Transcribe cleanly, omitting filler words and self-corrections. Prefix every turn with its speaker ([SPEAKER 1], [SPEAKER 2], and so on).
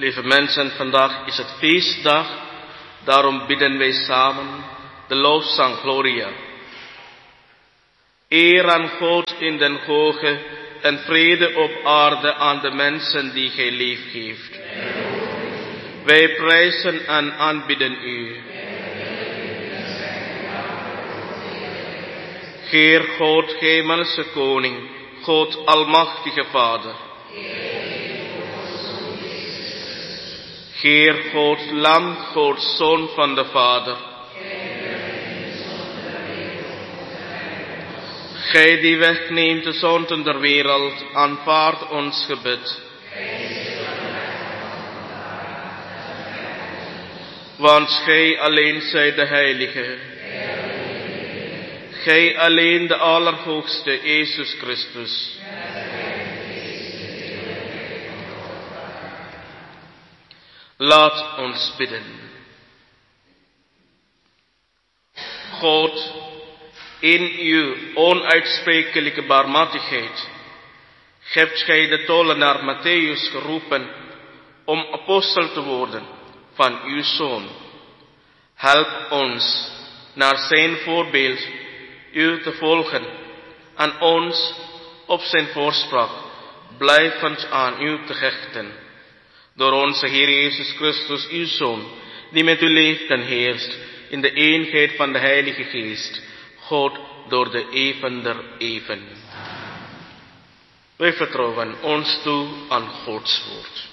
[SPEAKER 1] Lieve mensen, vandaag is het feestdag, daarom bidden wij samen de lofzang Gloria. Eer aan God in den hoge en vrede op aarde aan de mensen die gij lief geeft. Wij prijzen en aanbidden u. Heer God, hemelse koning, God almachtige Vader. Heer God, Lam, God, Zoon van de Vader. Gij die wegneemt de zonden der wereld, aanvaard ons gebed. Want gij alleen zijt de Heilige. Gij alleen de Allerhoogste, Jezus Christus. Laat ons bidden. God, in uw onuitsprekelijke barmhartigheid hebt gij de tollenaar Matthäus geroepen om apostel te worden van uw Zoon. Help ons naar zijn voorbeeld u te volgen en ons op zijn voorspraak blijvend aan u te hechten. Door onze Heer Jezus Christus, uw Zoon, die met u leeft en heerst in de eenheid van de Heilige Geest, God door de eeuwen der eeuwen. Wij vertrouwen ons toe aan Gods woord.